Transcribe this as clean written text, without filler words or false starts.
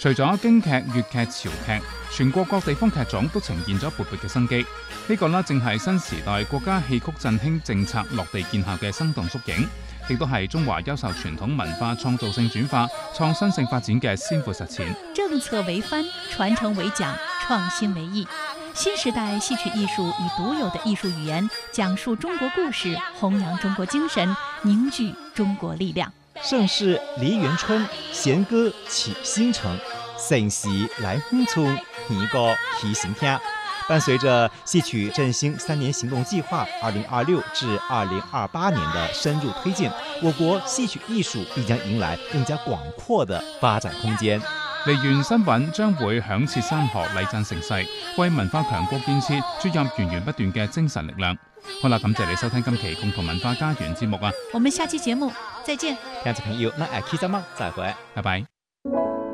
除咗京劇、粵劇、潮劇，全國各地方劇種都呈現咗勃勃嘅生機。呢個呢，正係新時代國家戲曲振興政策落地見效嘅生動縮影，亦都係中華優秀傳統文化創造性轉化、創新性發展嘅先闊實踐。 政策為範，傳承為講，創新為藝。新時代戲曲藝術以獨有的藝術語言講述中國故事，弘揚中國精神，凝聚中國力量。 盛世梨園春，弦歌起新城，盛喜來風村，年歌起行天。伴隨着戲曲振興3年行動計劃2026至2028年的深入推進，我國戲曲藝術必將迎來更加廣闊的發展空間。 梨園新韻將會響徹山河，禮讚盛世，為文化強國建設注入源源不斷嘅精神力量。好啦，感謝你收聽今期共同文化家園節目啊！ 我們下期節目再見。 聽眾朋友，那下期節目再會， 拜拜。